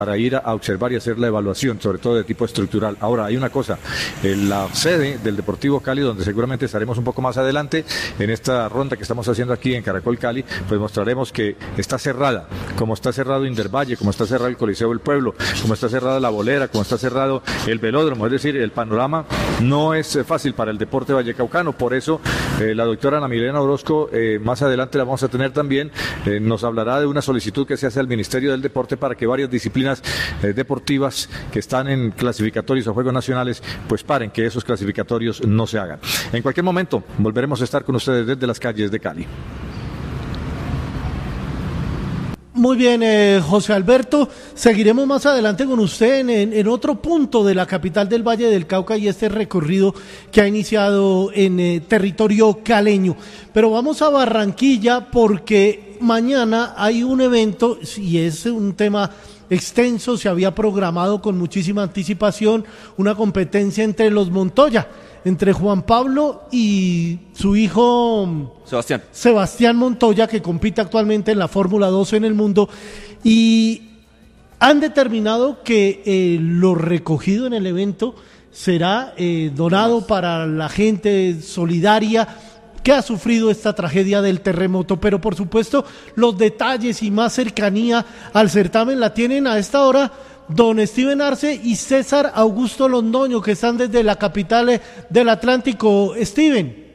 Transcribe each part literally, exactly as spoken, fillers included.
para ir a observar y hacer la evaluación, sobre todo de tipo estructural. Ahora, hay una cosa, en la sede del Deportivo Cali, donde seguramente estaremos un poco más adelante, en esta ronda que estamos haciendo aquí en Caracol Cali, pues mostraremos que está cerrada, como está cerrado Indervalle, como está cerrado el Coliseo del Pueblo, como está cerrada la Bolera, como está cerrado el velódromo, es decir, el panorama no es fácil para el deporte vallecaucano. Por eso, eh, la doctora Ana Milena Orozco, eh, más adelante la vamos a tener también, eh, nos hablará de una solicitud que se hace al Ministerio del Deporte para que varias disciplinas Eh, deportivas que están en clasificatorios o juegos nacionales, pues paren, que esos clasificatorios no se hagan. En cualquier momento volveremos a estar con ustedes desde las calles de Cali. Muy bien, eh, José Alberto, seguiremos más adelante con usted en, en, en otro punto de la capital del Valle del Cauca y este recorrido que ha iniciado en eh, territorio caleño. Pero vamos a Barranquilla porque mañana hay un evento y es un tema extenso, se había programado con muchísima anticipación una competencia entre los Montoya, entre Juan Pablo y su hijo Sebastián. Sebastián Montoya, que compite actualmente en la Fórmula dos en el mundo, y han determinado que eh, lo recogido en el evento será eh, donado para la gente solidaria que ha sufrido esta tragedia del terremoto. Pero por supuesto los detalles y más cercanía al certamen la tienen a esta hora don Steven Arce y César Augusto Londoño, que están desde la capital del Atlántico. Steven.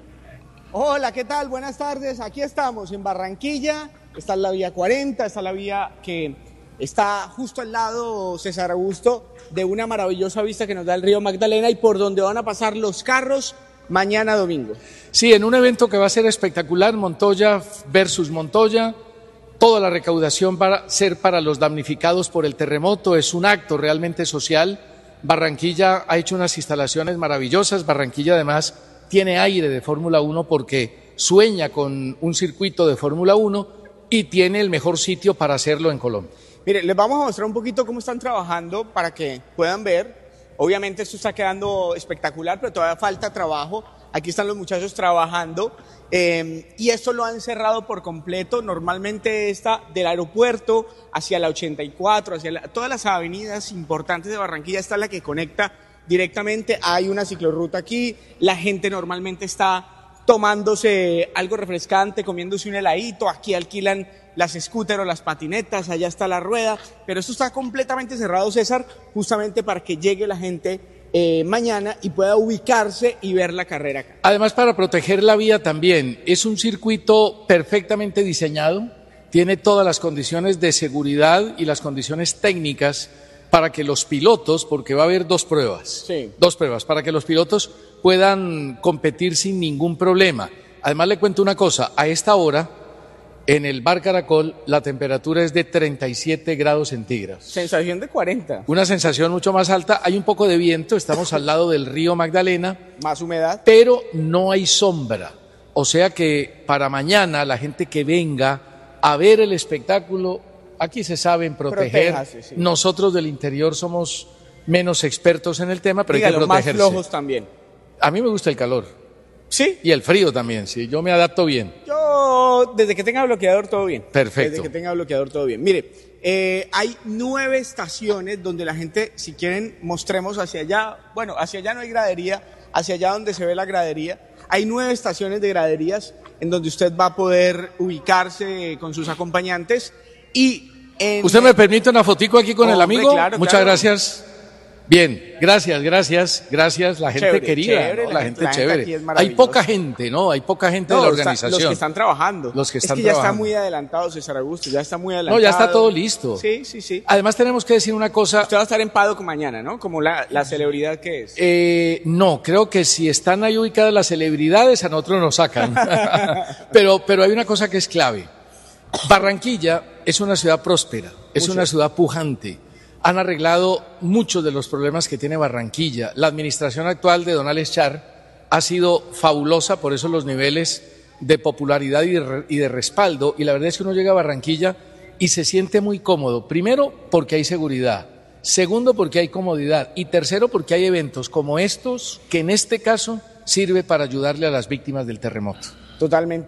Hola, ¿qué tal? Buenas tardes, aquí estamos en Barranquilla, está la vía cuarenta, está la vía que está justo al lado, César Augusto, de una maravillosa vista que nos da el río Magdalena y por donde van a pasar los carros mañana domingo. Sí, en un evento que va a ser espectacular, Montoya versus Montoya, toda la recaudación va a ser para los damnificados por el terremoto, es un acto realmente social. Barranquilla ha hecho unas instalaciones maravillosas, Barranquilla además tiene aire de Fórmula uno porque sueña con un circuito de Fórmula uno y tiene el mejor sitio para hacerlo en Colombia. Mire, les vamos a mostrar un poquito cómo están trabajando para que puedan ver. Obviamente esto está quedando espectacular, pero todavía falta trabajo. Aquí están los muchachos trabajando eh, y esto lo han cerrado por completo. Normalmente está del aeropuerto hacia la ochenta y cuatro, hacia la, todas las avenidas importantes de Barranquilla, esta es la que conecta directamente. Hay una ciclorruta aquí, la gente normalmente está tomándose algo refrescante, comiéndose un heladito, aquí alquilan las scooter o las patinetas, allá está la rueda, pero esto está completamente cerrado, César, justamente para que llegue la gente eh, mañana y pueda ubicarse y ver la carrera acá. Además, para proteger la vía también, es un circuito perfectamente diseñado, tiene todas las condiciones de seguridad y las condiciones técnicas para que los pilotos, porque va a haber dos pruebas, sí. dos pruebas, para que los pilotos puedan competir sin ningún problema. Además, le cuento una cosa, a esta hora, en el Bar Caracol, la temperatura es de treinta y siete grados centígrados. Sensación de cuarenta. Una sensación mucho más alta, hay un poco de viento, estamos al lado del río Magdalena. Más humedad. Pero no hay sombra, o sea que para mañana la gente que venga a ver el espectáculo, aquí se saben proteger. Protéjase, sí. Nosotros del interior somos menos expertos en el tema, pero Dígalo, hay que protegerse. más flojos también. A mí me gusta el calor. ¿Sí? Y el frío también, sí, yo me adapto bien. Yo, desde que tenga bloqueador, todo bien. Perfecto. Desde que tenga bloqueador, todo bien. Mire, eh, hay nueve estaciones donde la gente, si quieren, mostremos hacia allá. Bueno, hacia allá no hay gradería, hacia allá donde se ve la gradería. Hay nueve estaciones de graderías en donde usted va a poder ubicarse con sus acompañantes y en... ¿Usted me permite una fotico aquí con Hombre, el amigo? claro, Muchas claro. gracias. Bien, gracias, gracias, gracias, la gente Chévere, querida, chévere, ¿no? la la, gente- gente, la gente chévere. aquí es Hay maravillosa. poca gente, ¿no? Hay poca gente No, de la está- organización. los que están trabajando. Los que están es que ya trabajando. está muy adelantado, César Augusto, ya está muy adelantado. No, ya está todo listo. Sí, sí, sí. Además tenemos que decir una cosa. Usted va a estar en Paddock mañana, ¿no? Como la, la celebridad que es. Eh, no, creo que si están ahí ubicadas las celebridades, a nosotros nos sacan. pero, pero hay una cosa que es clave. Barranquilla es una ciudad próspera, es Mucho. una ciudad pujante. Han arreglado muchos de los problemas que tiene Barranquilla. La administración actual de don Alex Char ha sido fabulosa, por eso los niveles de popularidad y de, re- y de respaldo. Y la verdad es que uno llega a Barranquilla y se siente muy cómodo. Primero, porque hay seguridad. Segundo, porque hay comodidad. Y tercero, porque hay eventos como estos, que en este caso sirve para ayudarle a las víctimas del terremoto. Totalmente.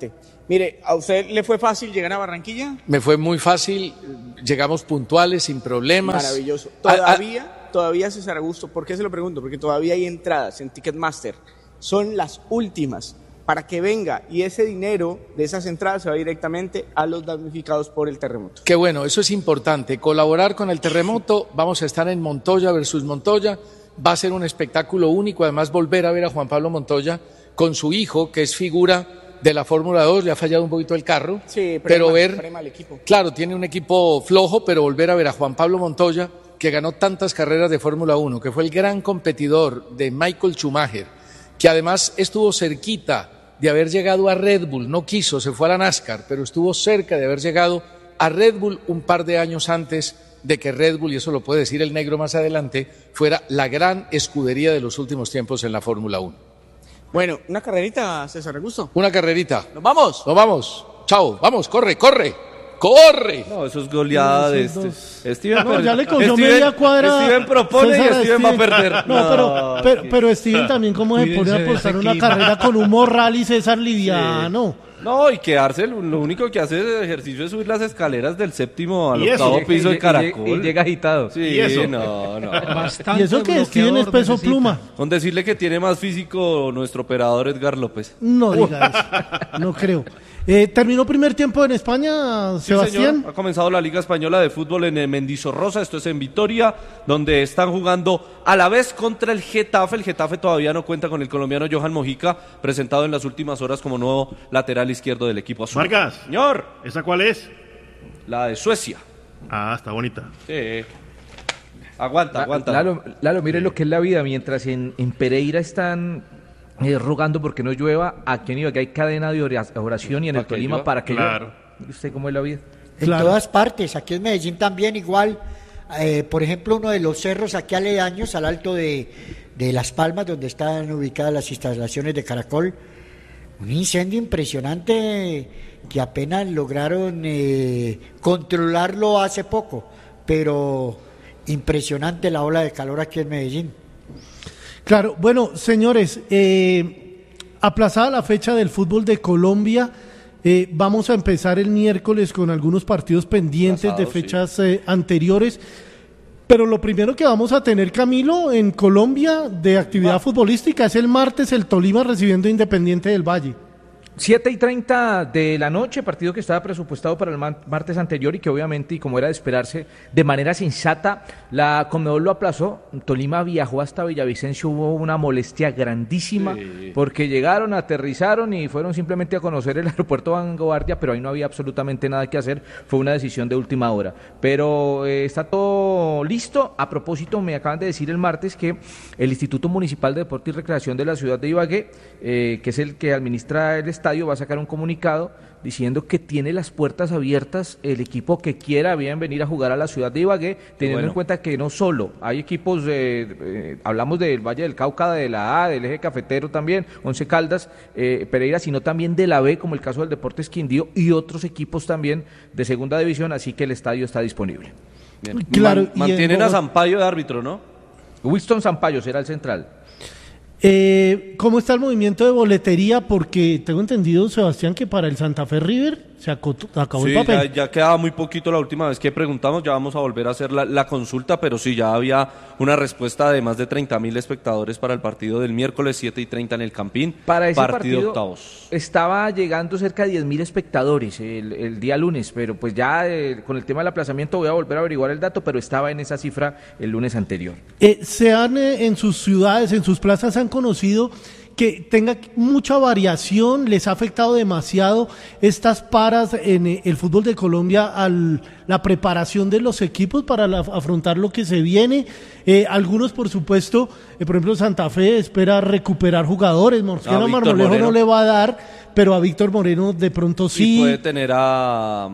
Mire, ¿a usted le fue fácil llegar a Barranquilla? Me fue muy fácil, llegamos puntuales, sin problemas. Maravilloso. Ah, Todavía, ah, todavía César Augusto, ¿por qué se lo pregunto? Porque todavía hay entradas en Ticketmaster. Son las últimas para que venga y ese dinero de esas entradas se va directamente a los damnificados por el terremoto. Qué bueno, eso es importante, colaborar con el terremoto. Vamos a estar en Montoya versus Montoya, va a ser un espectáculo único, además volver a ver a Juan Pablo Montoya con su hijo, que es figura de la Fórmula dos, le ha fallado un poquito el carro, sí, pero prema, ver, prema el equipo. Claro, tiene un equipo flojo, pero volver a ver a Juan Pablo Montoya, que ganó tantas carreras de Fórmula uno, que fue el gran competidor de Michael Schumacher, que además estuvo cerquita de haber llegado a Red Bull, no quiso, se fue a la NASCAR, pero estuvo cerca de haber llegado a Red Bull un par de años antes de que Red Bull, y eso lo puede decir el negro más adelante, fuera la gran escudería de los últimos tiempos en la Fórmula uno. Bueno, una carrerita, César Augusto. Una carrerita. ¿Nos vamos? Nos vamos. Chao, vamos, corre, corre. ¡Corre! No, eso es goleada de este. Steven, no, ya le cogió Steven, media cuadra. Steven propone César, y Steven va a perder. No, no pero, pero, pero Steven también como se pone a apostar una carrera con un morral y César liviano. Sí. No, y quedarse, lo único que hace de ejercicio es subir las escaleras del séptimo al octavo eso? piso y, de Caracol. Y, y llega agitado. Sí, ¿Y eso? no, no. Y eso que Steven es peso necesita. Pluma. Con decirle que tiene más físico nuestro operador Edgar López. No diga eso, no creo. Eh, ¿Terminó primer tiempo en España, Sebastián? Sí, señor. Ha comenzado la Liga Española de Fútbol en el Mendizorroza, esto es en Vitoria, donde están jugando a la vez contra el Getafe. El Getafe todavía no cuenta con el colombiano Johan Mojica, presentado en las últimas horas como nuevo lateral izquierdo del equipo azul. Vargas. Señor. ¿Esa cuál es? La de Suecia. Ah, está bonita. Sí. Aguanta, aguanta. Lalo, Lalo, mire lo que es la vida. Mientras en, en Pereira están eh, rogando porque no llueva, aquí en Ibagué hay cadena de oración y en el Tolima llueva? para que Claro. llueva. ¿Mire usted cómo es la vida? En Claro. todas partes, aquí en Medellín también igual. Eh, por ejemplo, uno de los cerros aquí aledaños al alto de, de Las Palmas, donde están ubicadas las instalaciones de Caracol, un incendio impresionante que apenas lograron eh, controlarlo hace poco, pero impresionante la ola de calor aquí en Medellín. Claro, bueno, señores, eh, aplazada la fecha del fútbol de Colombia, eh, vamos a empezar el miércoles con algunos partidos pendientes Pasado, de fechas eh, anteriores, pero lo primero que vamos a tener, Camilo, en Colombia de actividad futbolística es el martes el Tolima recibiendo Independiente del Valle. siete y treinta de la noche, partido que estaba presupuestado para el martes anterior y que obviamente, y como era de esperarse, de manera sensata, la Conmebol lo aplazó. Tolima viajó hasta Villavicencio, hubo una molestia grandísima, sí, porque llegaron, aterrizaron y fueron simplemente a conocer el aeropuerto Vanguardia, pero ahí no había absolutamente nada que hacer, fue una decisión de última hora. Pero eh, está todo listo. A propósito, me acaban de decir el martes que el Instituto Municipal de Deporte y Recreación de la ciudad de Ibagué, eh, que es el que administra el Estado, va a sacar un comunicado diciendo que tiene las puertas abiertas el equipo que quiera bien venir a jugar a la ciudad de Ibagué, teniendo bueno. en cuenta que no solo hay equipos, eh, eh, hablamos del Valle del Cauca, de la A, del Eje Cafetero también, Once Caldas, eh, Pereira, sino también de la B, como el caso del Deportes Quindío y otros equipos también de segunda división, así que el estadio está disponible. Bien. Claro, Man, mantienen a Sampaio de árbitro, ¿no? Winston Sampaio será el central. Eh, ¿Cómo está el movimiento de boletería? Porque tengo entendido, Sebastián, que para el Santa Fe River se acotó, acabó sí, el papel. Ya, ya quedaba muy poquito la última vez que preguntamos, ya vamos a volver a hacer la, la consulta, pero sí, ya había una respuesta de más de treinta mil espectadores para el partido del miércoles siete y treinta en el Campín. Para ese partido, partido octavos. Estaba llegando cerca de diez mil espectadores el, el día lunes, pero pues ya eh, con el tema del aplazamiento voy a volver a averiguar el dato, pero estaba en esa cifra el lunes anterior. Eh, se han eh, en sus ciudades, en sus plazas, han conocido que tenga mucha variación, les ha afectado demasiado estas paras en el fútbol de Colombia a la preparación de los equipos para la, afrontar lo que se viene. Eh, algunos, por supuesto, eh, por ejemplo, Santa Fe espera recuperar jugadores, Mosquera Marmolejo Moreno no le va a dar, pero a Víctor Moreno de pronto sí. Y puede tener a...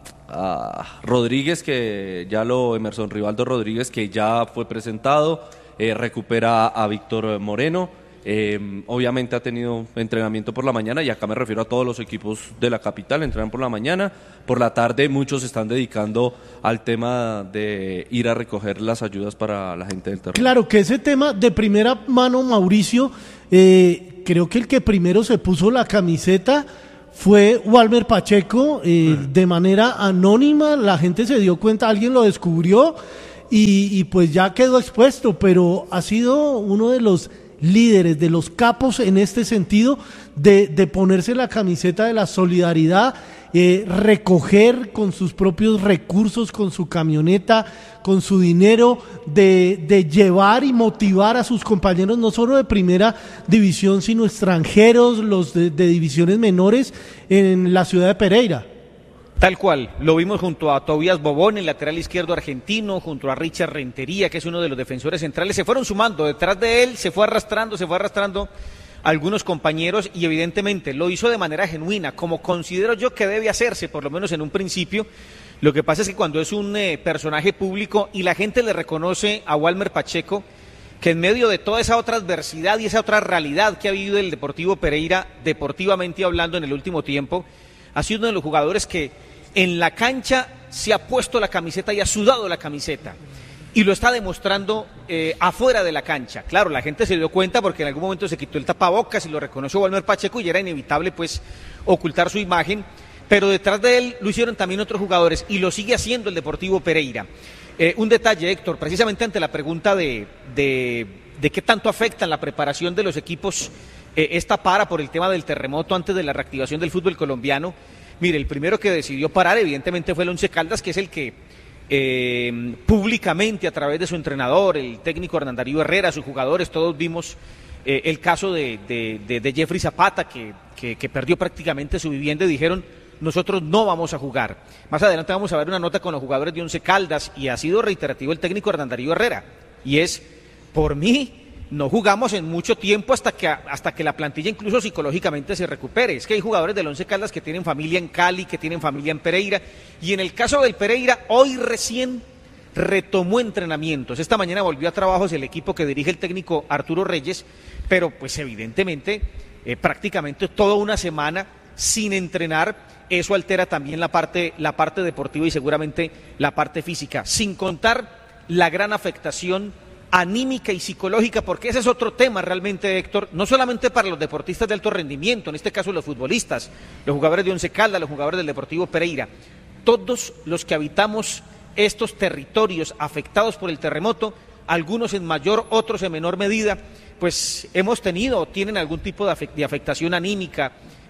a Rodríguez, que ya lo, Emerson Rivaldo Rodríguez, que ya fue presentado, eh, recupera a Víctor Moreno. Eh, obviamente ha tenido entrenamiento por la mañana, y acá me refiero a todos los equipos de la capital, entrenan por la mañana, por la tarde muchos se están dedicando al tema de ir a recoger las ayudas para la gente del terreno. Claro que ese tema de primera mano, Mauricio, eh, creo que el que primero se puso la camiseta fue Walmer Pacheco, eh, de manera anónima, la gente se dio cuenta, alguien lo descubrió y, y pues ya quedó expuesto, pero ha sido uno de los líderes, de los capos en este sentido, de, de ponerse la camiseta de la solidaridad, eh, recoger con sus propios recursos, con su camioneta, con su dinero, de, de llevar y motivar a sus compañeros, no solo de primera división, sino extranjeros, los de, de divisiones menores en la ciudad de Pereira. Tal cual, lo vimos junto a Tobías Bobón, el lateral izquierdo argentino, junto a Richard Rentería, que es uno de los defensores centrales, se fueron sumando, detrás de él se fue arrastrando, se fue arrastrando algunos compañeros y evidentemente lo hizo de manera genuina, como considero yo que debe hacerse, por lo menos en un principio. Lo que pasa es que cuando es un eh, personaje público y la gente le reconoce a Walmer Pacheco, que en medio de toda esa otra adversidad y esa otra realidad que ha vivido el Deportivo Pereira, deportivamente hablando en el último tiempo, ha sido uno de los jugadores que en la cancha se ha puesto la camiseta y ha sudado la camiseta. Y lo está demostrando eh, afuera de la cancha. Claro, la gente se dio cuenta porque en algún momento se quitó el tapabocas y lo reconoció Walmer Pacheco y era inevitable pues ocultar su imagen, pero detrás de él lo hicieron también otros jugadores y lo sigue haciendo el Deportivo Pereira. Eh, un detalle, Héctor, precisamente ante la pregunta de, de, de qué tanto afecta en la preparación de los equipos eh, esta para por el tema del terremoto antes de la reactivación del fútbol colombiano. Mire, el primero que decidió parar evidentemente fue el Once Caldas, que es el que eh, públicamente a través de su entrenador, el técnico Hernán Darío Herrera, sus jugadores, todos vimos eh, el caso de, de, de, de Jeffrey Zapata, que, que, que perdió prácticamente su vivienda y dijeron, nosotros no vamos a jugar. Más adelante vamos a ver una nota con los jugadores de Once Caldas y ha sido reiterativo el técnico Hernán Darío Herrera, y es, por mí, no jugamos en mucho tiempo hasta que, hasta que la plantilla incluso psicológicamente se recupere. Es que hay jugadores del Once Caldas que tienen familia en Cali, que tienen familia en Pereira, y en el caso del Pereira, hoy recién retomó entrenamientos. Esta mañana volvió a trabajos el equipo que dirige el técnico Arturo Reyes, pero pues evidentemente eh, prácticamente toda una semana sin entrenar, eso altera también la parte, la parte deportiva y seguramente la parte física, sin contar la gran afectación anímica y psicológica, porque ese es otro tema realmente, Héctor, no solamente para los deportistas de alto rendimiento, en este caso los futbolistas, los jugadores de Once Caldas, los jugadores del Deportivo Pereira, todos los que habitamos estos territorios afectados por el terremoto, algunos en mayor, otros en menor medida, pues hemos tenido o tienen algún tipo de, afect- de afectación anímica,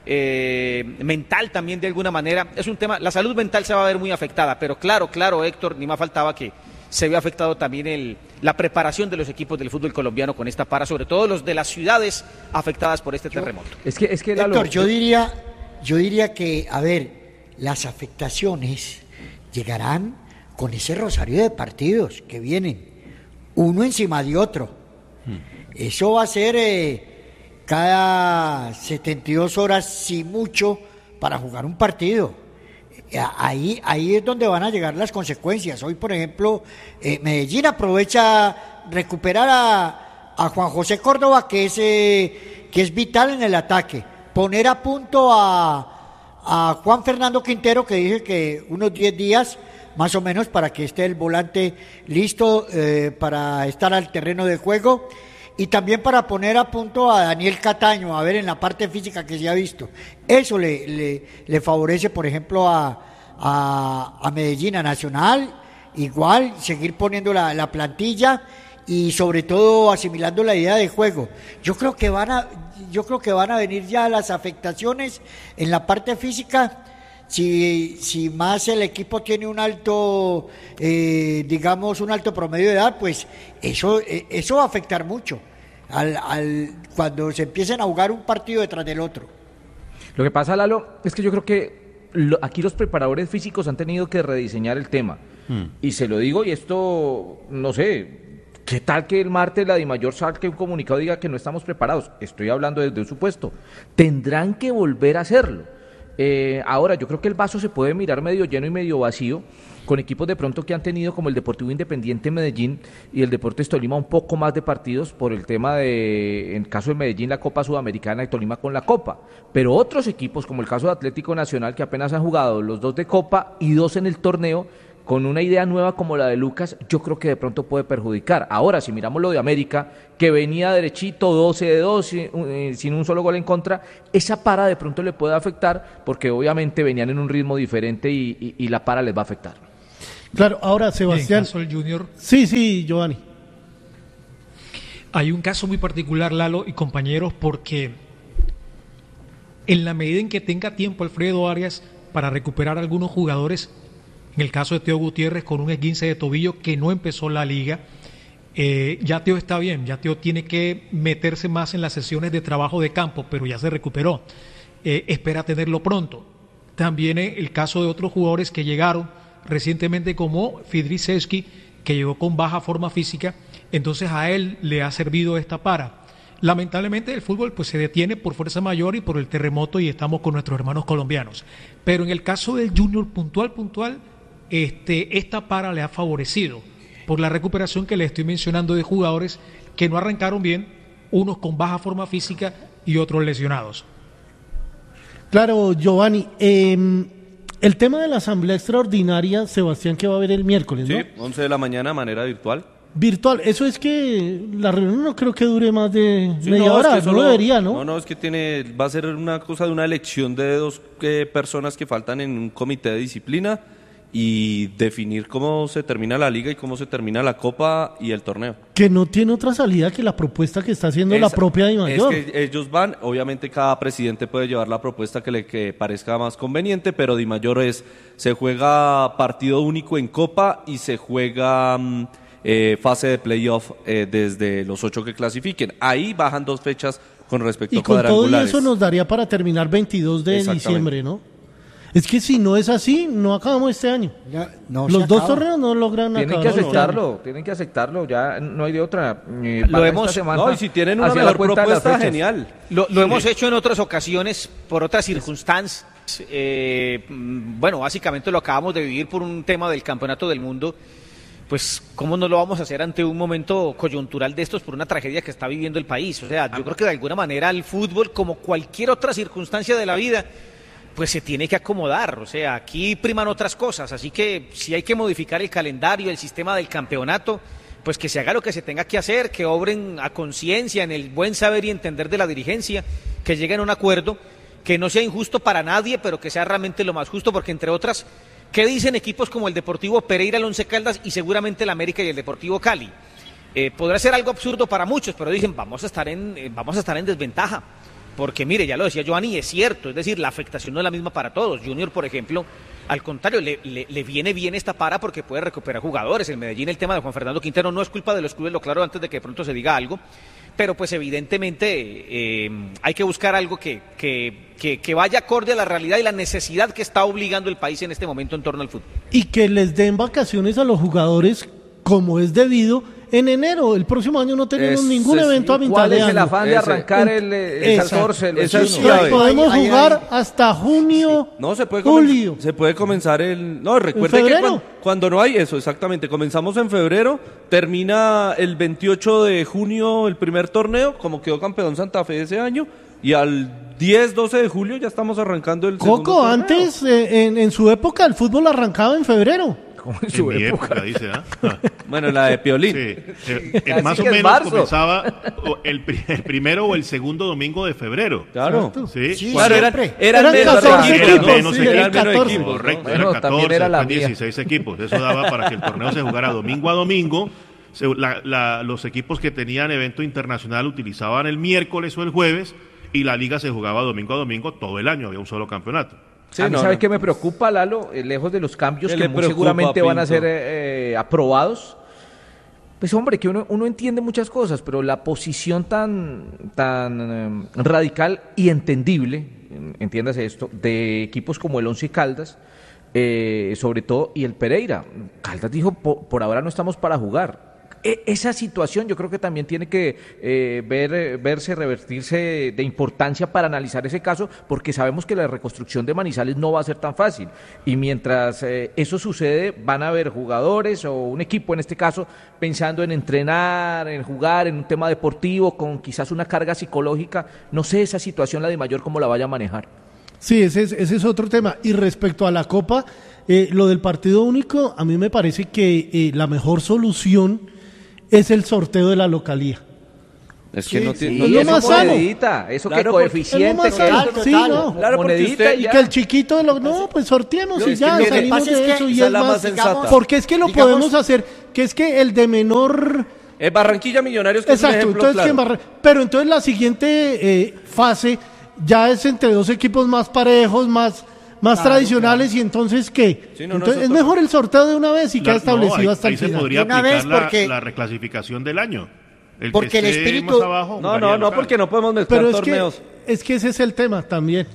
eh, mental también de alguna manera. Es un tema, la salud mental se va a ver muy afectada, pero claro, claro, Héctor, ni más faltaba que se ve afectado también el, la preparación de los equipos del fútbol colombiano con esta para, sobre todo los de las ciudades afectadas por este yo, terremoto. Es que, es que Héctor, lo... yo diría, yo diría que, a ver, las afectaciones llegarán con ese rosario de partidos que vienen, uno encima de otro. Hmm. Eso va a ser eh, cada setenta y dos horas, si mucho, para jugar un partido. Ahí, ahí es donde van a llegar las consecuencias. Hoy, por ejemplo, eh, Medellín aprovecha recuperar a, a Juan José Córdoba, que es, eh, que es vital en el ataque. Poner a punto a, a Juan Fernando Quintero, que dije que unos diez días más o menos para que esté el volante listo eh, para estar al terreno de juego. Y también para poner a punto a Daniel Cataño, a ver en la parte física que se ha visto. Eso le, le, le favorece, por ejemplo, a, a, a Medellín, a Nacional, igual, seguir poniendo la, la plantilla y sobre todo asimilando la idea de juego. Yo creo que van a, yo creo que van a venir ya las afectaciones en la parte física. Si, si más el equipo tiene un alto, eh, digamos, un alto promedio de edad, pues eso, eh, eso va a afectar mucho al, al, cuando se empiecen a jugar un partido detrás del otro. Lo que pasa, Lalo, es que yo creo que lo, aquí los preparadores físicos han tenido que rediseñar el tema. Hmm. Y se lo digo, y esto, no sé, ¿qué tal que el martes la DIMAYOR saque un comunicado y diga que no estamos preparados? Estoy hablando desde un supuesto. Tendrán que volver a hacerlo. Eh, ahora, yo creo que el vaso se puede mirar medio lleno y medio vacío, con equipos de pronto que han tenido como el Deportivo Independiente Medellín y el Deportes Tolima un poco más de partidos por el tema de, en caso de Medellín, la Copa Sudamericana y Tolima con la Copa, pero otros equipos como el caso de Atlético Nacional, que apenas han jugado los dos de Copa y dos en el torneo, con una idea nueva como la de Lucas, yo creo que de pronto puede perjudicar. Ahora, si miramos lo de América, que venía derechito, doce de dos, eh, sin un solo gol en contra, esa para de pronto le puede afectar, porque obviamente venían en un ritmo diferente y, y, y la para les va a afectar. Claro, ahora Sebastián. En caso del Junior, sí, sí, Giovanni. Hay un caso muy particular, Lalo y compañeros, porque en la medida en que tenga tiempo Alfredo Arias para recuperar algunos jugadores, en el caso de Teo Gutiérrez con un esguince de tobillo que no empezó la liga, eh, ya Teo está bien, ya Teo tiene que meterse más en las sesiones de trabajo de campo, pero ya se recuperó, eh, espera tenerlo pronto. También eh, el caso de otros jugadores que llegaron recientemente como Fidriceski, que llegó con baja forma física, entonces a él le ha servido esta para. Lamentablemente el fútbol pues se detiene por fuerza mayor y por el terremoto y estamos con nuestros hermanos colombianos, pero en el caso del Junior puntual, puntual, Este, esta para le ha favorecido por la recuperación que le estoy mencionando de jugadores que no arrancaron bien, unos con baja forma física y otros lesionados. Claro, Giovanni, eh, el tema de la asamblea extraordinaria, Sebastián, que va a haber el miércoles, ¿no? Sí, once de la mañana, manera virtual. Virtual, eso es que la reunión no creo que dure más de Sí, media no, hora, es que no solo- debería, ¿no? No, no, es que tiene, va a ser una cosa de una elección de dos eh, personas que faltan en un comité de disciplina y definir cómo se termina la liga y cómo se termina la copa y el torneo. Que no tiene otra salida que la propuesta que está haciendo la Esa- propia Dimayor. Es que ellos van, obviamente cada presidente puede llevar la propuesta que le que parezca más conveniente, pero Di Mayor es, se juega partido único en copa y se juega mm, eh, fase de playoff eh, desde los ocho que clasifiquen. Ahí bajan dos fechas con respecto Y a con todo y cuadrangulares. eso nos daría para terminar veintidós de Exactamente. diciembre, ¿no? Es que si no es así, no acabamos este año. Ya, no Los se dos acaba. torneos no logran Tienen acabar que este aceptarlo, año. tienen que aceptarlo, ya no hay de otra. Eh, Lo para hemos- esta semana, No, y si tienen una hacia la mejor cuenta de las propuesta, fechas. genial. Lo, lo hemos hecho en otras ocasiones por otras circunstancias. Eh, mm, bueno, básicamente lo acabamos de vivir por un tema del Campeonato del Mundo. Pues, ¿cómo no lo vamos a hacer ante un momento coyuntural de estos por una tragedia que está viviendo el país? O sea, yo creo que de alguna manera el fútbol, como cualquier otra circunstancia de la vida, pues se tiene que acomodar. O sea, aquí priman otras cosas. Así que si hay que modificar el calendario, el sistema del campeonato, pues que se haga lo que se tenga que hacer, que obren a conciencia, en el buen saber y entender de la dirigencia, que lleguen a un acuerdo, que no sea injusto para nadie, pero que sea realmente lo más justo, porque entre otras, ¿qué dicen equipos como el Deportivo Pereira, el Once Caldas y seguramente el América y el Deportivo Cali? Eh, podrá ser algo absurdo para muchos, pero dicen, vamos a estar en, eh, vamos a estar en desventaja. Porque mire, ya lo decía Giovanni, es cierto, es decir, la afectación no es la misma para todos. Junior, por ejemplo, al contrario, le, le, le viene bien esta para porque puede recuperar jugadores. En Medellín el tema de Juan Fernando Quintero no es culpa de los clubes, lo claro antes de que de pronto se diga algo, pero pues evidentemente eh, hay que buscar algo que, que, que, que vaya acorde a la realidad y la necesidad que está obligando el país en este momento en torno al fútbol. Y que les den vacaciones a los jugadores como es debido en enero. El próximo año no tenemos Es- ningún es- evento a mitad ¿Cuál de es el año. afán de Ese- arrancar el, el Exacto. catorce? el Esa es veintiuno? clave. Podemos Ahí, ahí, jugar ahí. hasta junio, No, se puede, julio. comen- se puede comenzar el... No, recuerde que febrero? cuando, cuando no hay eso, exactamente, comenzamos en febrero, termina el veintiocho de junio el primer torneo, como quedó campeón Santa Fe ese año, y al diez, doce de julio ya estamos arrancando el segundo Coco, torneo. antes, eh, en, en su época, el fútbol arrancaba en febrero. Como en En su mi época. época, dice, ¿ah? Ah, Bueno, la de Piolín. sí. Eh, eh, Así más o que es menos marzo. comenzaba o el, pri- el primero o el segundo domingo de febrero. Claro. Sí. Sí, Claro, eran, siempre. eran Eran menos catorce equipos. Eran equipos, menos sí, equipos. eran catorce. equipos, ¿no? Correcto, Bueno, eran también catorce, era la después mía. dieciséis equipos. Eso daba para que el torneo se jugara domingo a domingo. Se- la- la- los equipos que tenían evento internacional utilizaban el miércoles o el jueves y la liga se jugaba domingo a domingo todo el año. Había un solo campeonato. Sí, a mí, no, ¿sabe no. qué me preocupa, Lalo? Eh, Lejos de los cambios ¿Qué que le muy preocupa, seguramente van a Pinto? ser eh, eh, aprobados. Pues hombre, que uno, uno entiende muchas cosas, pero la posición tan, tan eh, radical y entendible, en- entiéndase esto, de equipos como el Once Caldas, eh, sobre todo, y el Pereira. Caldas dijo, por, por ahora no estamos para jugar. E- esa situación yo creo que también tiene que eh, ver, eh, verse, revertirse de importancia para analizar ese caso, porque sabemos que la reconstrucción de Manizales no va a ser tan fácil. Y mientras eh, eso sucede, van a haber jugadores o un equipo, en este caso, pensando en entrenar, en jugar, en un tema deportivo, con quizás una carga psicológica. No sé esa situación, la de Mayor, cómo la vaya a manejar. Sí, ese es, ese es otro tema. Y respecto a la Copa, eh, lo del partido único, a mí me parece que eh, la mejor solución es el sorteo de la localía. Es que Sí, no sí. tiene. Es Y lo eso más sano. monedita, eso Claro, que porque coeficiente, es lo más que sano. eso- Sí, no. Claro, porque monedita usted y Y ya. que el chiquito de lo... No, pues sorteemos No, y es que ya mire, salimos pasa es de que eso y esa es es la más más... sensata. Porque es que lo Digamos- podemos hacer, que es que el de menor... Eh, Barranquilla Millonarios, que es un Exacto, ejemplo entonces claro. ¿quién va a- pero entonces la siguiente eh, fase ya es entre dos equipos más parejos, más, más Claro, tradicionales, y entonces ¿qué? Sí, no, no, entonces eso es to- mejor el sorteo de una vez y La- queda no, establecido ahí- hasta ahí el se final. podría De una aplicar vez, la, porque- la reclasificación del año. El Porque que el esté espíritu- más abajo No, jugaría no, no, local. porque no podemos mezclar Pero es que, torneos. es que ese es el tema también.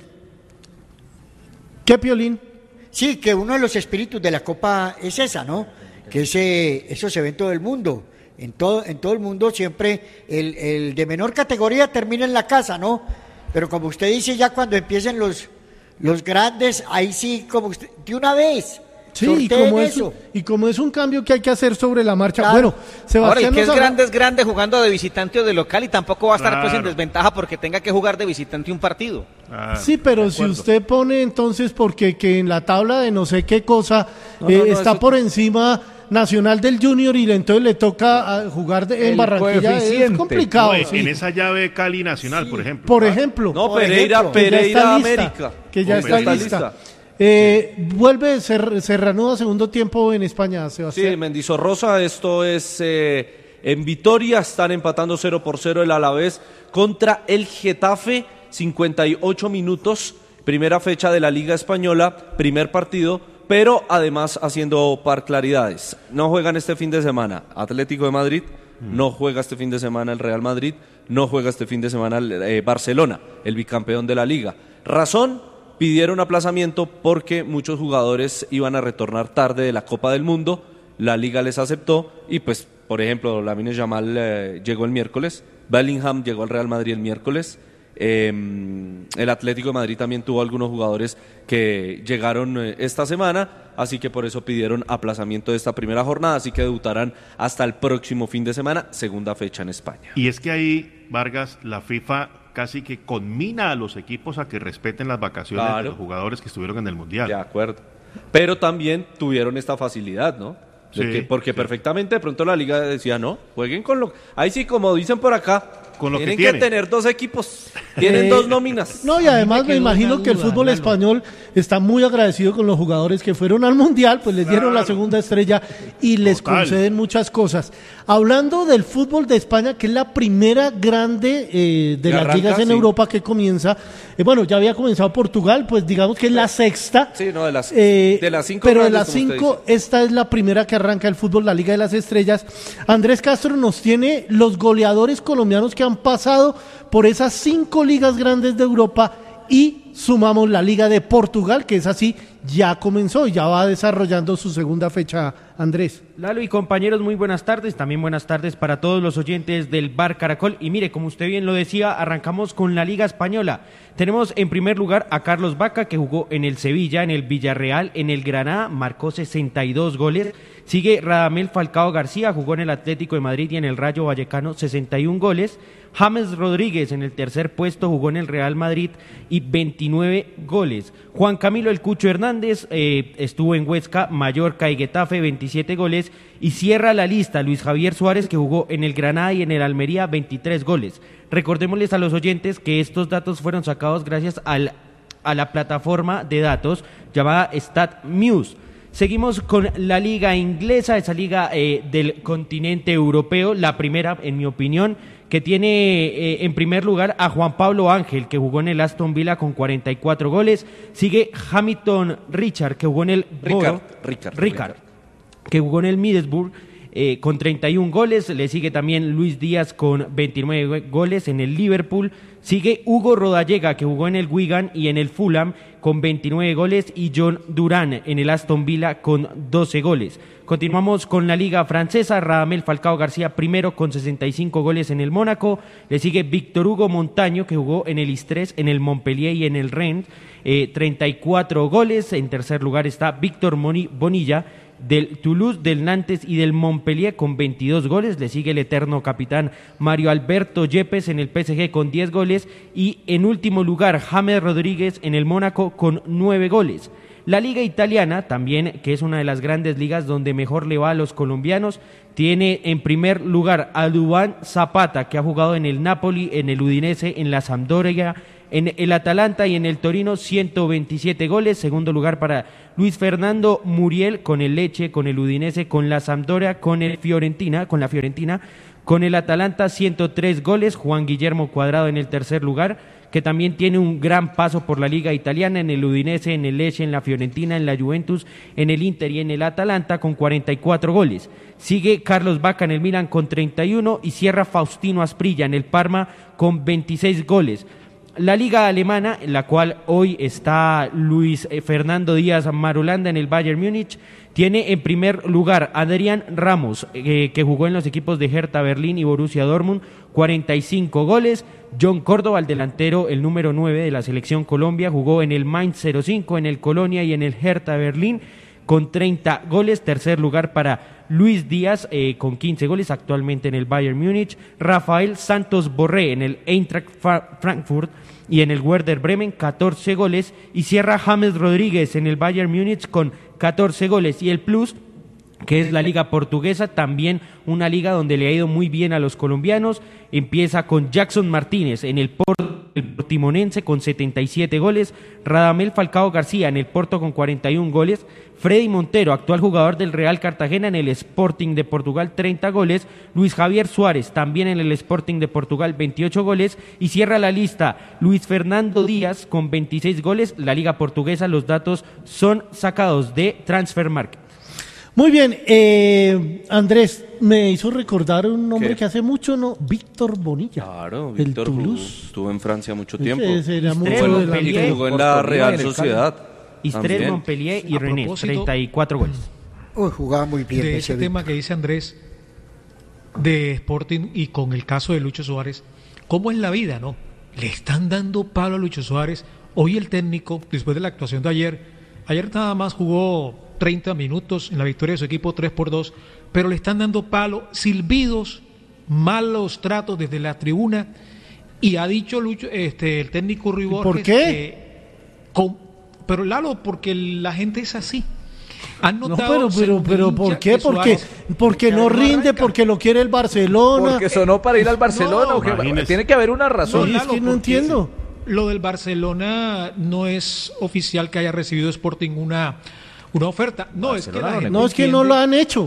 ¿Qué, Piolín? Sí, que uno de los espíritus de la Copa es esa, ¿no? Que ese, eso se ve en todo el mundo. En todo, en todo el mundo siempre el, el de menor categoría termina en la casa, ¿no? Pero como usted dice, ya cuando empiecen los, los grandes, ahí sí, como usted, de una vez. Sí, y sorteen como, es, eso. y como es un cambio que hay que hacer sobre la marcha. Claro. Bueno, Ahora, Sebastián y que es nos habla- grande, es grande jugando de visitante o de local y tampoco va a estar pues en Claro. desventaja porque tenga que jugar de visitante un partido. Ah, Sí, pero de si acuerdo. usted pone entonces porque que en la tabla de no sé qué cosa No, eh, no, no, está eso- por encima Nacional del Junior y le- entonces le toca ah, jugar de- en El Barranquilla, es coeficiente. complicado. No, en- sí. en esa llave Cali Nacional, por ejemplo. Por Ah, ejemplo, No, Por Pereira, ejemplo, que ya Pereira está lista, América. que ya Hombre, está, está lista. Eh, vuelve, se, re- se reanuda segundo tiempo en España, Sí, Sebastián. Mendizorrosa, esto es eh, en Vitoria, están empatando cero por cero el Alavés contra el Getafe, cincuenta y ocho minutos, primera fecha de la Liga Española, primer partido, pero además haciendo particularidades. No juegan este fin de semana Atlético de Madrid, no juega este fin de semana el Real Madrid, no juega este fin de semana el, eh, Barcelona, el bicampeón de la Liga. Razón, pidieron aplazamiento porque muchos jugadores iban a retornar tarde de la Copa del Mundo, la Liga les aceptó y pues, por ejemplo, Lamine Yamal eh, llegó el miércoles, Bellingham llegó al Real Madrid el miércoles, eh, el Atlético de Madrid también tuvo algunos jugadores que llegaron eh, esta semana, así que por eso pidieron aplazamiento de esta primera jornada, así que debutarán hasta el próximo fin de semana, segunda fecha en España. Y es que ahí, Vargas, la FIFA casi que conmina a los equipos a que respeten las vacaciones Claro. de los jugadores que estuvieron en el Mundial. De acuerdo. Pero también tuvieron esta facilidad, ¿no? De Sí, que- porque sí. perfectamente de pronto la liga decía, no, jueguen con lo... Ahí sí, como dicen por acá, Con lo que tienen que, tienen. tener dos equipos, tienen Eh, dos nóminas. No, y además me, quedó imagino una que el duda, fútbol Lalo. español está muy agradecido con los jugadores que fueron al Mundial, pues les dieron la Claro. segunda estrella y les Total. conceden muchas cosas. Hablando del fútbol de España, que es la primera grande eh, de Que las arranca, ligas en sí. Europa que comienza, eh, bueno, ya había comenzado Portugal, pues digamos que es la sexta. Sí, no, de las, Eh, de las cinco pero de grandes, las como usted cinco, dice. esta es la primera que arranca el fútbol, la Liga de las Estrellas. Andrés Castro nos tiene los goleadores colombianos que han pasado por esas cinco ligas grandes de Europa y sumamos la Liga de Portugal, que es así, ya comenzó y ya va desarrollando su segunda fecha, Andrés. Lalo y compañeros, muy buenas tardes. También buenas tardes para todos los oyentes del Bar Caracol. Y mire, como usted bien lo decía, arrancamos con la Liga Española. Tenemos en primer lugar a Carlos Vaca, que jugó en el Sevilla, en el Villarreal, en el Granada, marcó sesenta y dos goles. Sigue Radamel Falcao García, jugó en el Atlético de Madrid y en el Rayo Vallecano, sesenta y un goles. James Rodríguez en el tercer puesto, jugó en el Real Madrid y veintinueve goles. Juan Camilo El Cucho Hernández eh, estuvo en Huesca, Mallorca y Getafe, veintisiete goles. Y cierra la lista Luis Javier Suárez, que jugó en el Granada y en el Almería, veintitrés goles. Recordémosles a los oyentes que estos datos fueron sacados gracias al, a la plataforma de datos llamada StatMuse. Seguimos con la liga inglesa, esa liga eh, del continente europeo, la primera, en mi opinión, que tiene eh, en primer lugar a Juan Pablo Ángel, que jugó en el Aston Villa con cuarenta y cuatro goles. Sigue Hamilton Richard, que jugó en el Ricard, Boro- Ricard, Ricard, que jugó en el Middlesbrough eh, con treinta y un goles. Le sigue también Luis Díaz con veintinueve goles en el Liverpool. Sigue Hugo Rodallega, que jugó en el Wigan y en el Fulham con veintinueve goles, y John Durán en el Aston Villa con doce goles. Continuamos con la liga francesa. Radamel Falcao García primero con sesenta y cinco goles en el Mónaco. Le sigue Víctor Hugo Montaño, que jugó en el Istres, en el Montpellier y en el Rennes, eh, treinta y cuatro goles. En tercer lugar está Víctor Moni- Bonilla del Toulouse, del Nantes y del Montpellier con veintidós goles. Le sigue el eterno capitán Mario Alberto Yepes en el P S G con diez goles y en último lugar James Rodríguez en el Mónaco con nueve goles. La liga italiana también, que es una de las grandes ligas donde mejor le va a los colombianos, tiene en primer lugar a Duván Zapata, que ha jugado en el Napoli, en el Udinese, en la Sampdoria, en el Atalanta y en el Torino, ciento veintisiete goles. Segundo lugar para Luis Fernando Muriel con el Lecce, con el Udinese, con la Sampdoria, con el Fiorentina, con la Fiorentina, con el Atalanta, ciento tres goles. Juan Guillermo Cuadrado en el tercer lugar, que también tiene un gran paso por la liga italiana, en el Udinese, en el Lecce, en la Fiorentina, en la Juventus, en el Inter y en el Atalanta con cuarenta y cuatro goles. Sigue Carlos Vaca en el Milan con treinta y uno y cierra Faustino Asprilla en el Parma con veintiséis goles. La liga alemana, en la cual hoy está Luis Fernando Díaz Marulanda en el Bayern Múnich, tiene en primer lugar a Adrián Ramos, eh, que jugó en los equipos de Hertha Berlín y Borussia Dortmund, cuarenta y cinco goles. John Córdoba, el delantero, el número nueve de la selección Colombia, jugó en el Mainz cero cinco, en el Colonia y en el Hertha Berlín con treinta goles. Tercer lugar para Luis Díaz eh, con quince goles, actualmente en el Bayern Múnich. Rafael Santos Borré en el Eintracht Frankfurt y en el Werder Bremen, catorce goles. Y cierra James Rodríguez en el Bayern Múnich con catorce goles. Y el plus, que es la liga portuguesa, también una liga donde le ha ido muy bien a los colombianos. Empieza con Jackson Martínez en el Porto, el portimonense con setenta y siete goles, Radamel Falcao García en el Porto con cuarenta y un goles, Freddy Montero, actual jugador del Real Cartagena en el Sporting de Portugal, treinta goles, Luis Javier Suárez también en el Sporting de Portugal, veintiocho goles, y cierra la lista Luis Fernando Díaz con veintiséis goles. La liga portuguesa, los datos son sacados de Transfermarkt. Muy bien, eh, Andrés, me hizo recordar un nombre ¿Qué? que hace mucho, ¿no? Víctor Bonilla. Claro, el Víctor Toulouse. estuvo en Francia mucho Ese- tiempo. ese era mucho Jugó en- delantero. y jugó en la Real Sociedad. Istrel, también. Montpellier y A Rennes, propósito- treinta y cuatro goles. Uy, jugaba muy bien De ese ese tema que dice Andrés de Sporting y con el caso de Lucho Suárez, ¿cómo es la vida, no? Le están dando palo a Lucho Suárez. Hoy el técnico, después de la actuación de ayer, ayer nada más jugó treinta minutos en la victoria de su equipo tres por dos, pero le están dando palo, silbidos, malos tratos desde la tribuna, y ha dicho Lucho, este, el técnico Rui Borges, ¿Por qué? que con- pero Lalo, porque la gente es así. Han No, notado, pero, pero, según pero, el ¿por hincha, qué? que Porque, Suárez- porque no rinde, arranca. porque lo quiere el Barcelona. Porque sonó para ir al Barcelona. No, ¿o qué? imagínese. Tiene que haber una razón. Sí, es que no porque entiendo. Lo del Barcelona no es oficial que haya recibido Sporting una, una oferta. No, es que Barcelona la no gente No, es que no entiende lo han hecho.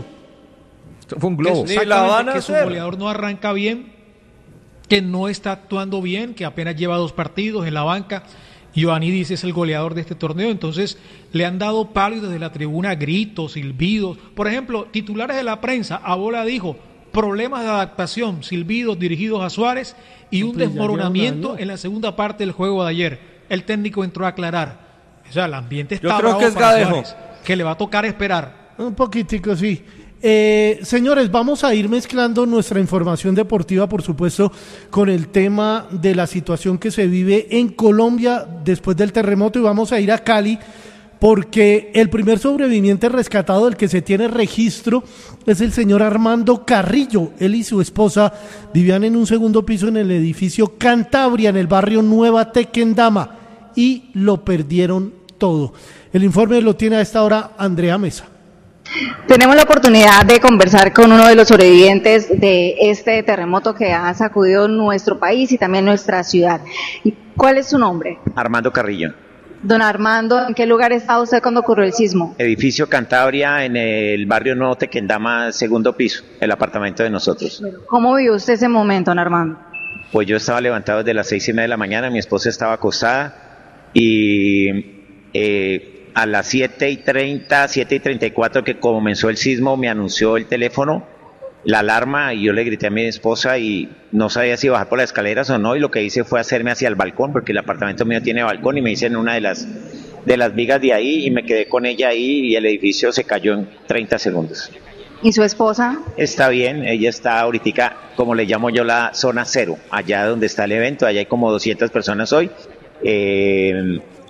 Fue un que, globo. Ni exactamente, la van a que su hacer. goleador no arranca bien, que no está actuando bien, que apenas lleva dos partidos en la banca. Ioannidis es el goleador de este torneo, entonces le han dado palo y desde la tribuna gritos, silbidos. Por ejemplo, titulares de la prensa, Abola dijo, problemas de adaptación, silbidos dirigidos a Suárez y un Pues ya lleva un desmoronamiento año. en la segunda parte del juego de ayer. El técnico entró a aclarar. O sea, el ambiente está Yo creo bravo que es para Gadejo. Suárez, que le va a tocar esperar. Un poquitico, sí. Eh, señores, vamos a ir mezclando nuestra información deportiva, por supuesto, con el tema de la situación que se vive en Colombia después del terremoto, y vamos a ir a Cali porque el primer sobreviviente rescatado del que se tiene registro es el señor Armando Carrillo. Él y su esposa vivían en un segundo piso en el edificio Cantabria, en el barrio Nueva Tequendama, y lo perdieron todo. El informe lo tiene a esta hora Andrea Mesa. Tenemos la oportunidad de conversar con uno de los sobrevivientes de este terremoto que ha sacudido nuestro país y también nuestra ciudad. ¿Cuál es su nombre? Armando Carrillo. Don Armando, ¿en qué lugar estaba usted cuando ocurrió el sismo? Edificio Cantabria en el barrio Nuevo Tequendama, segundo piso, el apartamento de nosotros. ¿Cómo vivió usted ese momento, don Armando? Pues yo estaba levantado desde las seis y media de la mañana, mi esposa estaba acostada y eh, a las siete y treinta, siete y treinta y cuatro que comenzó el sismo me anunció el teléfono, la alarma, y yo le grité a mi esposa y no sabía si bajar por las escaleras o no, y lo que hice fue hacerme hacia el balcón, porque el apartamento mío tiene balcón, y me hice en una de las de las vigas de ahí y me quedé con ella ahí y el edificio se cayó en treinta segundos. ¿Y su esposa? Está bien, ella está ahorita, como le llamo yo, la zona cero, allá donde está el evento, allá hay como doscientas personas hoy. Eh,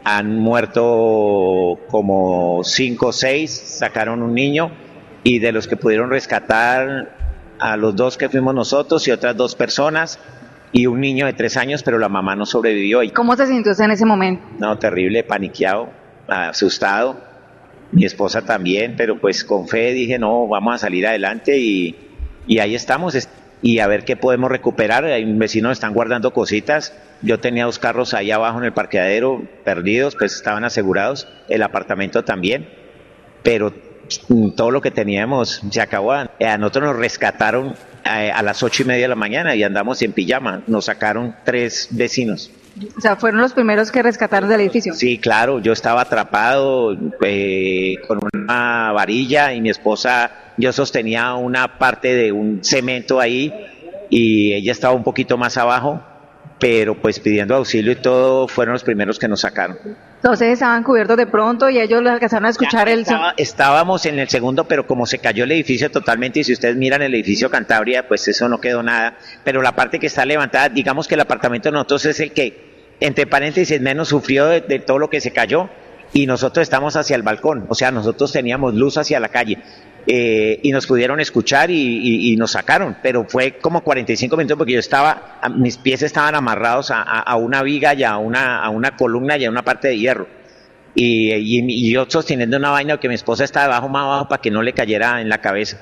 han muerto como cinco o seis, sacaron un niño, y de los que pudieron rescatar a los dos que fuimos nosotros y otras dos personas, y un niño de tres años, pero la mamá no sobrevivió. ¿Cómo se sintió usted en ese momento? No, terrible, paniqueado, asustado, mi esposa también, pero pues con fe dije, no, vamos a salir adelante, y, y ahí estamos, y a ver qué podemos recuperar. Hay un vecino, están guardando cositas. Yo tenía dos carros ahí abajo en el parqueadero perdidos, pues estaban asegurados, el apartamento también, pero todo lo que teníamos se acabó. A nosotros nos rescataron a las ocho y media de la mañana y andamos en pijama. Nos sacaron tres vecinos. O sea, ¿fueron los primeros que rescataron del edificio? Sí, claro, yo estaba atrapado eh, con una varilla, y mi esposa, yo sostenía una parte de un cemento ahí y ella estaba un poquito más abajo, pero pues pidiendo auxilio y todo, fueron los primeros que nos sacaron. Entonces estaban cubiertos de pronto y ellos les alcanzaron a escuchar el estaba, estábamos en el segundo, pero como se cayó el edificio totalmente, y si ustedes miran el edificio Cantabria, pues eso no quedó nada, pero la parte que está levantada, digamos que el apartamento de nosotros es el que, entre paréntesis, menos sufrió de, de todo lo que se cayó, y nosotros estamos hacia el balcón, o sea, nosotros teníamos luz hacia la calle. Eh, y nos pudieron escuchar y, y, y nos sacaron, pero fue como cuarenta y cinco minutos, porque yo estaba, a, mis pies estaban amarrados a, a, a una viga y a una, a una columna y a una parte de hierro, y, y, y yo sosteniendo una vaina que mi esposa estaba abajo, más abajo, para que no le cayera en la cabeza.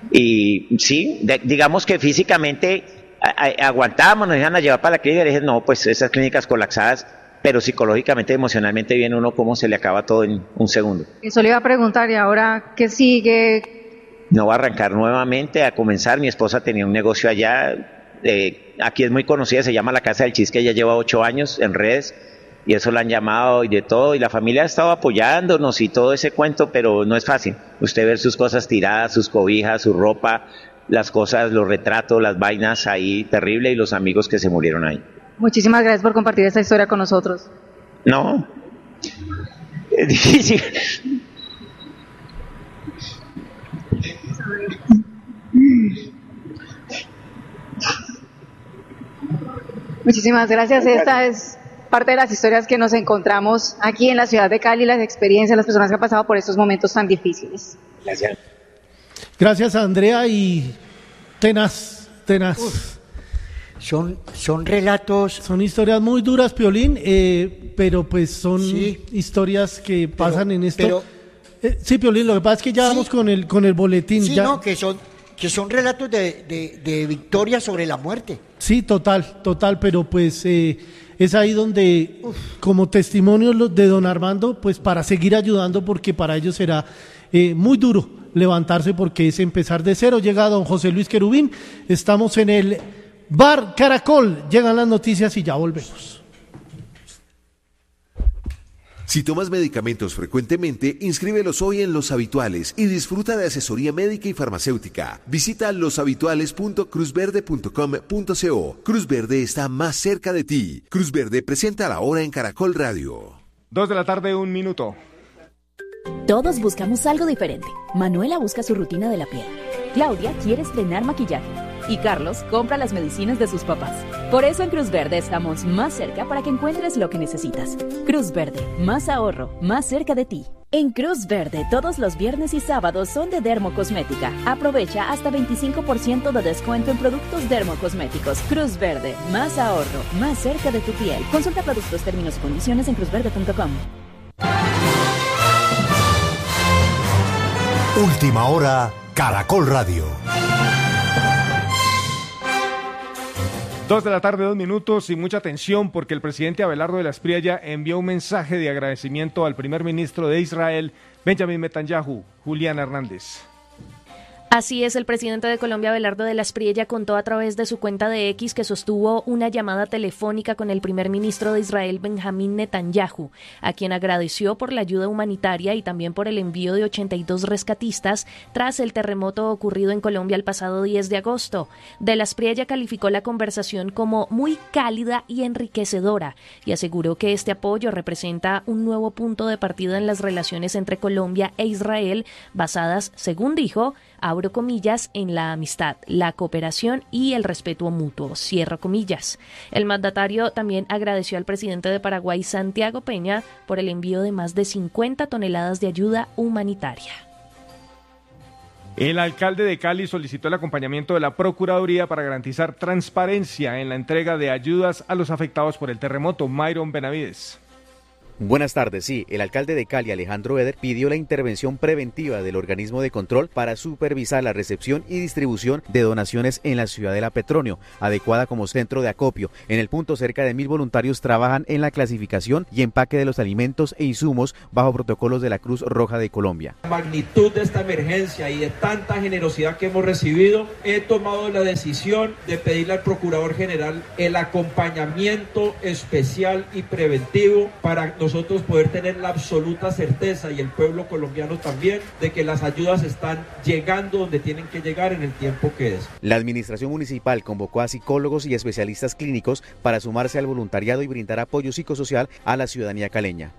Y sí, de, digamos que físicamente a, a, aguantábamos, nos iban a llevar para la clínica, y dije, no, pues esas clínicas colapsadas, pero psicológicamente, emocionalmente viene uno cómo se le acaba todo en un segundo. Eso le iba a preguntar, ¿y ahora qué sigue? No va a arrancar nuevamente, a comenzar. Mi esposa tenía un negocio allá, eh, aquí es muy conocida, se llama La Casa del Chisque, ya lleva ocho años en redes, y eso la han llamado y de todo, y la familia ha estado apoyándonos y todo ese cuento, pero no es fácil. Usted ver sus cosas tiradas, sus cobijas, su ropa, las cosas, los retratos, las vainas ahí, terrible, y los amigos que se murieron ahí. Muchísimas gracias por compartir esta historia con nosotros. No, es difícil. Muchísimas gracias. Esta es parte de las historias que nos encontramos aquí en la ciudad de Cali, las experiencias, las personas que han pasado por estos momentos tan difíciles. Gracias. Gracias, Andrea, y tenaz, tenaz. Uf. Son, son relatos... Son historias muy duras, Piolín, eh, pero pues son sí, historias que pasan pero, en esto. Pero, eh, sí, Piolín, lo que pasa es que ya sí, vamos con el con el boletín. Sí, ya. no, que son, que son relatos de, de, de victoria sobre la muerte. Sí, total, total, pero pues eh, es ahí donde, uf, como testimonio de don Armando, pues para seguir ayudando, porque para ellos será eh, muy duro levantarse, porque es empezar de cero. Llega don José Luis Querubín, estamos en el Bar Caracol, llegan las noticias y ya volvemos. Si tomas medicamentos frecuentemente, inscríbelos hoy en Los Habituales y disfruta de asesoría médica y farmacéutica. Visita loshabituales punto cruzverde punto com punto co. Cruz Verde está más cerca de ti. Cruz Verde presenta la hora en Caracol Radio. Dos de la tarde, un minuto. Todos buscamos algo diferente. Manuela busca su rutina de la piel. Claudia quiere estrenar maquillaje. Y Carlos compra las medicinas de sus papás. Por eso en Cruz Verde estamos más cerca para que encuentres lo que necesitas. Cruz Verde, más ahorro, más cerca de ti. En Cruz Verde, todos los viernes y sábados son de Dermocosmética. Aprovecha hasta veinticinco por ciento de descuento en productos dermocosméticos. Cruz Verde, más ahorro, más cerca de tu piel. Consulta productos, términos y condiciones en cruz verde punto com. Última hora, Caracol Radio. Dos de la tarde, dos minutos, y mucha atención porque el presidente Abelardo de la Espriella envió un mensaje de agradecimiento al primer ministro de Israel, Benjamin Netanyahu. Julián Hernández. Así es, el presidente de Colombia, Abelardo de la Espriella, contó a través de su cuenta de X que sostuvo una llamada telefónica con el primer ministro de Israel, Benjamín Netanyahu, a quien agradeció por la ayuda humanitaria y también por el envío de ochenta y dos rescatistas tras el terremoto ocurrido en Colombia el pasado diez de agosto. De la Espriella calificó la conversación como muy cálida y enriquecedora y aseguró que este apoyo representa un nuevo punto de partida en las relaciones entre Colombia e Israel, basadas, según dijo, a abro comillas, en la amistad, la cooperación y el respeto mutuo, cierro comillas. El mandatario también agradeció al presidente de Paraguay, Santiago Peña, por el envío de más de cincuenta toneladas de ayuda humanitaria. El alcalde de Cali solicitó el acompañamiento de la Procuraduría para garantizar transparencia en la entrega de ayudas a los afectados por el terremoto. Myron Benavides. Buenas tardes. Sí, el alcalde de Cali, Alejandro Eder, pidió la intervención preventiva del organismo de control para supervisar la recepción y distribución de donaciones en la Ciudadela Petronio, adecuada como centro de acopio. En el punto, cerca de mil voluntarios trabajan en la clasificación y empaque de los alimentos e insumos bajo protocolos de la Cruz Roja de Colombia. La magnitud de esta emergencia y de tanta generosidad que hemos recibido, he tomado la decisión de pedirle al Procurador General el acompañamiento especial y preventivo para nosotros poder tener la absoluta certeza, y el pueblo colombiano también, de que las ayudas están llegando donde tienen que llegar en el tiempo que es. La administración municipal convocó a psicólogos y especialistas clínicos para sumarse al voluntariado y brindar apoyo psicosocial a la ciudadanía caleña.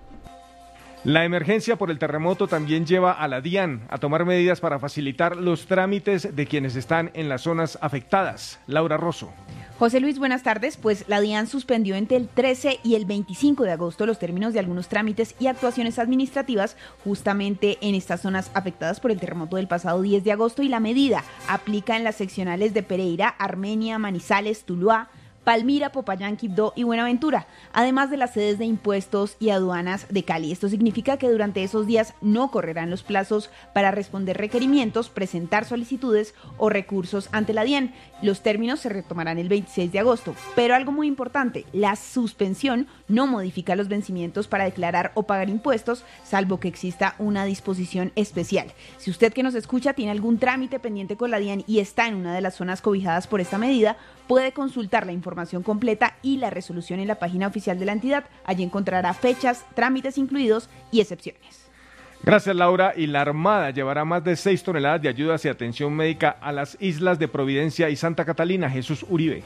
La emergencia por el terremoto también lleva a la DIAN a tomar medidas para facilitar los trámites de quienes están en las zonas afectadas. Laura Rosso. José Luis, buenas tardes. Pues la DIAN suspendió entre el trece y el veinticinco de agosto los términos de algunos trámites y actuaciones administrativas justamente en estas zonas afectadas por el terremoto del pasado diez de agosto, y la medida aplica en las seccionales de Pereira, Armenia, Manizales, Tuluá, Palmira, Popayán, Quibdó y Buenaventura, además de las sedes de impuestos y aduanas de Cali. Esto significa que durante esos días no correrán los plazos para responder requerimientos, presentar solicitudes o recursos ante la DIAN. Los términos se retomarán el veintiséis de agosto, pero algo muy importante, la suspensión no modifica los vencimientos para declarar o pagar impuestos, salvo que exista una disposición especial. Si usted que nos escucha tiene algún trámite pendiente con la DIAN y está en una de las zonas cobijadas por esta medida, puede consultar la información completa y la resolución en la página oficial de la entidad. Allí encontrará fechas, trámites incluidos y excepciones. Gracias, Laura. Y la Armada llevará más de seis toneladas de ayudas y atención médica a las islas de Providencia y Santa Catalina. Jesús Uribe.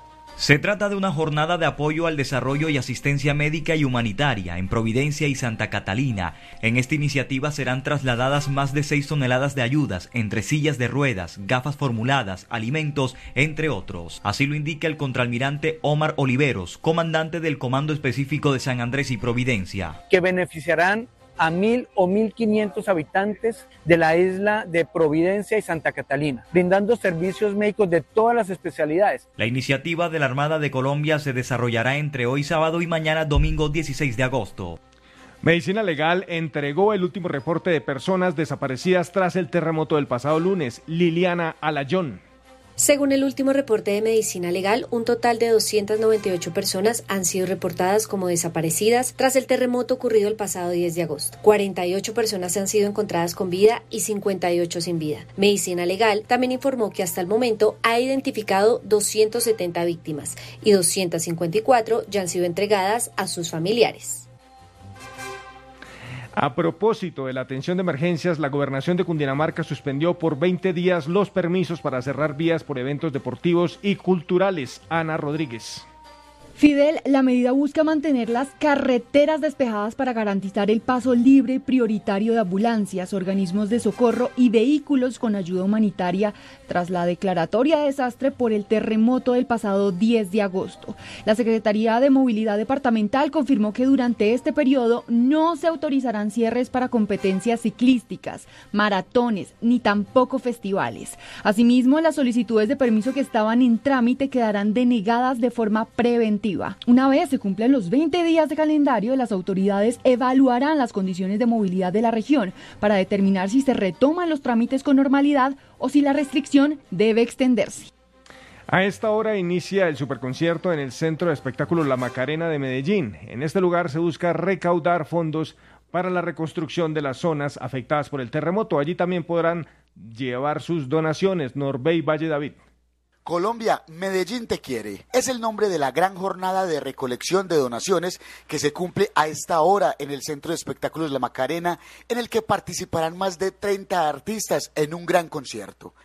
Se trata de una jornada de apoyo al desarrollo y asistencia médica y humanitaria en Providencia y Santa Catalina. En esta iniciativa serán trasladadas más de seis toneladas de ayudas, entre sillas de ruedas, gafas formuladas, alimentos, entre otros. Así lo indica el contraalmirante Omar Oliveros, comandante del Comando Específico de San Andrés y Providencia. Que beneficiarán a mil o mil quinientos habitantes de la isla de Providencia y Santa Catalina, brindando servicios médicos de todas las especialidades. La iniciativa de la Armada de Colombia se desarrollará entre hoy sábado y mañana domingo dieciséis de agosto. Medicina Legal entregó el último reporte de personas desaparecidas tras el terremoto del pasado lunes. Liliana Alayón. Según el último reporte de Medicina Legal, un total de doscientas noventa y ocho personas han sido reportadas como desaparecidas tras el terremoto ocurrido el pasado diez de agosto. cuarenta y ocho personas han sido encontradas con vida y cincuenta y ocho sin vida. Medicina Legal también informó que hasta el momento ha identificado doscientas setenta víctimas y doscientas cincuenta y cuatro ya han sido entregadas a sus familiares. A propósito de la atención de emergencias, la Gobernación de Cundinamarca suspendió por veinte días los permisos para cerrar vías por eventos deportivos y culturales. Ana Rodríguez. Fidel, la medida busca mantener las carreteras despejadas para garantizar el paso libre y prioritario de ambulancias, organismos de socorro y vehículos con ayuda humanitaria tras la declaratoria de desastre por el terremoto del pasado diez de agosto. La Secretaría de Movilidad Departamental confirmó que durante este periodo no se autorizarán cierres para competencias ciclísticas, maratones, ni tampoco festivales. Asimismo, las solicitudes de permiso que estaban en trámite quedarán denegadas de forma preventiva. Una vez se cumplen los veinte días de calendario, las autoridades evaluarán las condiciones de movilidad de la región para determinar si se retoman los trámites con normalidad o si la restricción debe extenderse. A esta hora inicia el superconcierto en el Centro de Espectáculos La Macarena de Medellín. En este lugar se busca recaudar fondos para la reconstrucción de las zonas afectadas por el terremoto. Allí también podrán llevar sus donaciones. Norbey Valle David. Colombia, Medellín te quiere. Es el nombre de la gran jornada de recolección de donaciones que se cumple a esta hora en el Centro de Espectáculos La Macarena, en el que participarán más de treinta artistas en un gran concierto.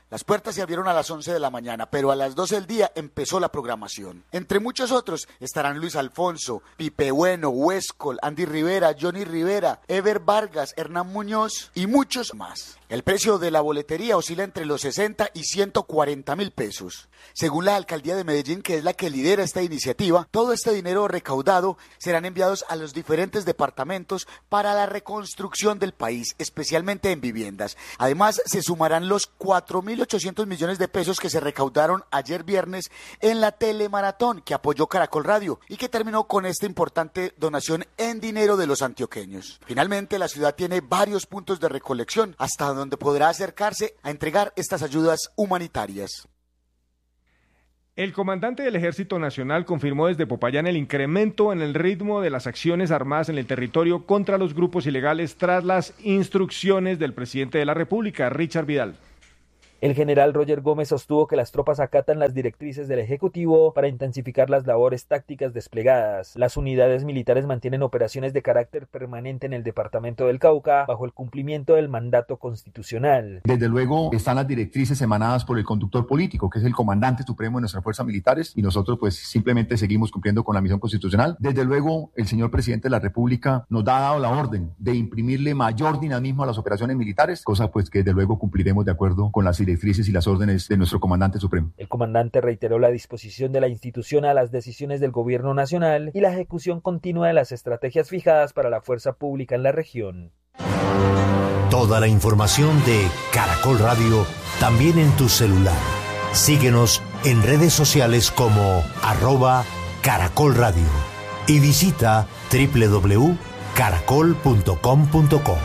Las puertas se abrieron a las once de la mañana, pero a las doce del día empezó la programación. Entre muchos otros estarán Luis Alfonso, Pipe Bueno, Huescol, Andy Rivera, Johnny Rivera, Ever Vargas, Hernán Muñoz y muchos más. El precio de la boletería oscila entre los sesenta y ciento cuarenta mil pesos. Según la alcaldía de Medellín, que es la que lidera esta iniciativa, todo este dinero recaudado serán enviados a los diferentes departamentos para la reconstrucción del país, especialmente en viviendas. Además, se sumarán los cuatro mil ochocientos millones de pesos que se recaudaron ayer viernes en la telemaratón que apoyó Caracol Radio y que terminó con esta importante donación en dinero de los antioqueños. Finalmente, la ciudad tiene varios puntos de recolección hasta donde podrá acercarse a entregar estas ayudas humanitarias. El comandante del Ejército Nacional confirmó desde Popayán el incremento en el ritmo de las acciones armadas en el territorio contra los grupos ilegales tras las instrucciones del presidente de la República, Richard Vidal. El general Roger Gómez sostuvo que las tropas acatan las directrices del Ejecutivo para intensificar las labores tácticas desplegadas. Las unidades militares mantienen operaciones de carácter permanente en el departamento del Cauca bajo el cumplimiento del mandato constitucional. Desde luego están las directrices emanadas por el conductor político, que es el comandante supremo de nuestras fuerzas militares, y nosotros pues simplemente seguimos cumpliendo con la misión constitucional. Desde luego el señor presidente de la República nos ha dado la orden de imprimirle mayor dinamismo a las operaciones militares, cosa pues que desde luego cumpliremos de acuerdo con las directrices y las órdenes de nuestro comandante supremo. El comandante reiteró la disposición de la institución a las decisiones del gobierno nacional y la ejecución continua de las estrategias fijadas para la fuerza pública en la región. Toda la información de Caracol Radio también en tu celular. Síguenos en redes sociales como arroba Caracol Radio y visita doble u doble u doble u punto caracol punto com punto co.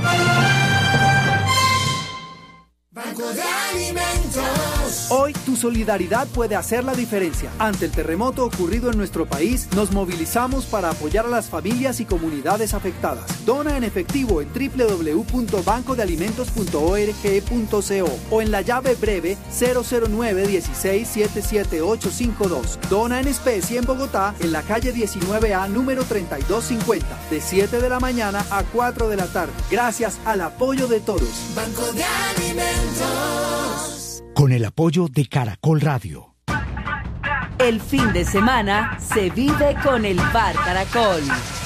Banco de Alimentos. Hoy tu solidaridad puede hacer la diferencia. Ante el terremoto ocurrido en nuestro país, nos movilizamos para apoyar a las familias y comunidades afectadas. Dona en efectivo en doble u doble u doble u punto banco de alimentos punto org punto co o en la llave breve cero cero nueve uno seis siete siete ocho cinco dos. Dona en especie en Bogotá, en la calle diecinueve A, número treinta y dos cincuenta, de siete de la mañana a cuatro de la tarde. Gracias al apoyo de todos. Banco de Alimentos. Con el apoyo de Caracol Radio. El fin de semana se vive con el Bar Caracol.